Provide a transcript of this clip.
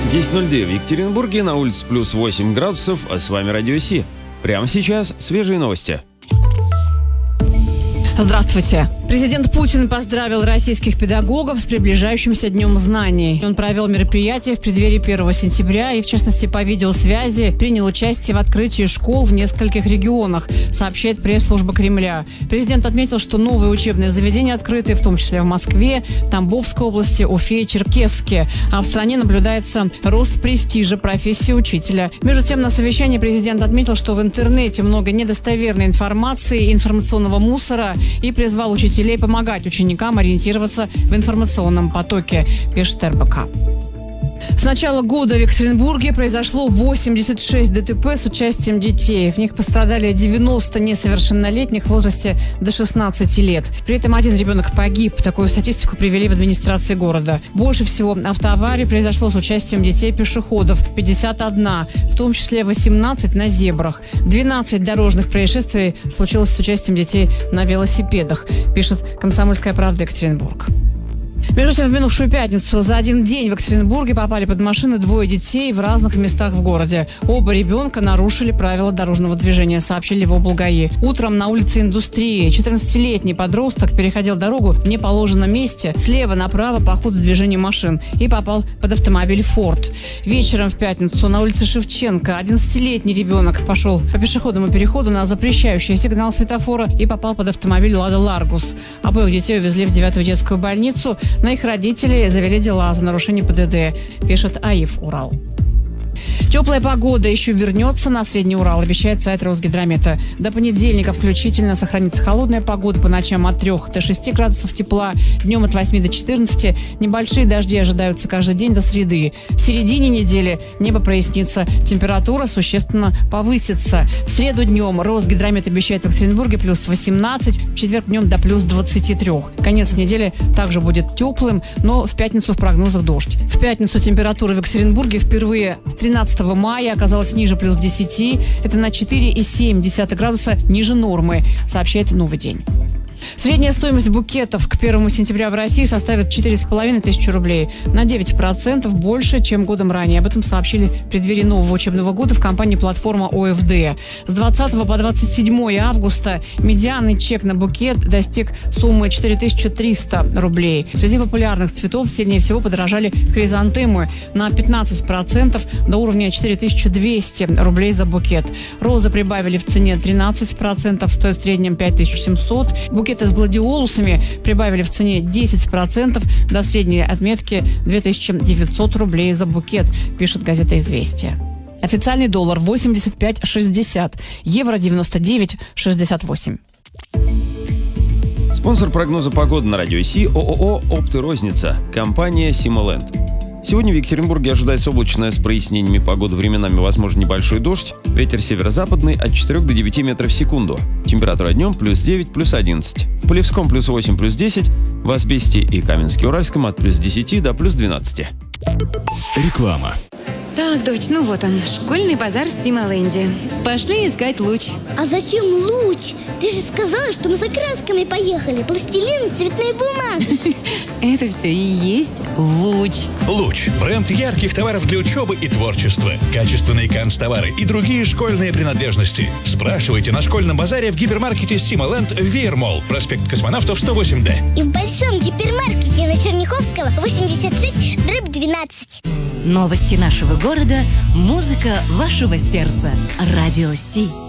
10:02 в Екатеринбурге, на улице плюс 8 градусов, а с вами Радио Си. Прямо сейчас свежие новости. Здравствуйте. Президент Путин поздравил российских педагогов с приближающимся Днем знаний. Он провел мероприятие в преддверии 1 сентября и, в частности, по видеосвязи принял участие в открытии школ в нескольких регионах, сообщает пресс-служба Кремля. Президент отметил, что новые учебные заведения открыты, в том числе в Москве, Тамбовской области, Уфе и Черкесске. А в стране наблюдается рост престижа профессии учителя. Между тем, на совещании президент отметил, что в интернете много недостоверной информации, информационного мусора, и призвал учителей помогать ученикам ориентироваться в информационном потоке, пишет РБК. С начала года в Екатеринбурге произошло 86 ДТП с участием детей. В них пострадали 90 несовершеннолетних в возрасте до 16 лет. При этом один ребенок погиб. Такую статистику привели в администрации города. Больше всего автоаварий произошло с участием детей-пешеходов – 51, в том числе 18 на зебрах. 12 дорожных происшествий случилось с участием детей на велосипедах, пишет «Комсомольская правда» Екатеринбург. Между тем, в минувшую пятницу за один день в Екатеринбурге попали под машины двое детей в разных местах в городе. Оба ребенка нарушили правила дорожного движения, сообщили в облгаи. Утром на улице Индустрии 14-летний подросток переходил дорогу в неположенном месте слева направо по ходу движения машин и попал под автомобиль «Форд». Вечером в пятницу на улице Шевченко 11-летний ребенок пошел по пешеходному переходу на запрещающий сигнал светофора и попал под автомобиль «Лада Ларгус». Обоих детей увезли в 9-ю детскую больницу. На их родителей завели дела за нарушение ПДД, пишет АИФ «Урал». Теплая погода еще вернется на Средний Урал, обещает сайт Росгидромета. До понедельника включительно сохранится холодная погода, по ночам от 3 до 6 градусов тепла, днем от 8 до 14. Небольшие дожди ожидаются каждый день до среды. В середине недели небо прояснится, температура существенно повысится. В среду днем Росгидромет обещает в Екатеринбурге плюс 18, в четверг днем до плюс 23. Конец недели также будет теплым, но в пятницу в прогнозах дождь. В пятницу температура в Екатеринбурге впервые с 13 мая оказалась ниже плюс 10. Это на 4,7 градуса ниже нормы, сообщает «Новый день». Средняя стоимость букетов к 1 сентября в России составит 4,5 тысячи рублей, на 9% больше, чем годом ранее. Об этом сообщили в преддверии нового учебного года в компании «Платформа ОФД». С 20 по 27 августа медианный чек на букет достиг суммы 4300 рублей. Среди популярных цветов сильнее всего подорожали хризантемы на 15% до уровня 4200 рублей за букет. Розы прибавили в цене 13%, стоят в среднем 5700. Букеты с гладиолусами прибавили в цене 10% до средней отметки 2900 рублей за букет, пишет газета «Известия». Официальный доллар 85,60, евро 99,68. Спонсор прогноза погоды на Радио Си – ООО «Опт и розница», компания «Симоленд». Сегодня в Екатеринбурге ожидается облачная с прояснениями погоды, временами возможен небольшой дождь. Ветер северо-западный от 4 до 9 метров в секунду. Температура днем плюс 9, плюс 11. В Полевском плюс 8, плюс 10. В Асбесте и Каменске-Уральском от плюс 10 до плюс 12. Реклама. Так, дочь, ну вот он, школьный базар в Симоленде. Пошли искать луч. А зачем луч? Ты же сказала, что мы за красками поехали. Пластилин, цветной бумаг. Это все и есть луч. Луч – бренд ярких товаров для учебы и творчества. Качественные канцтовары и другие школьные принадлежности. Спрашивайте на школьном базаре в гипермаркете «Симоленд» в Веермолл, проспект Космонавтов, 108Д. И в большом гипермаркете на Черняховского, 86/12. Новости нашего города, музыка вашего сердца. Радио Си.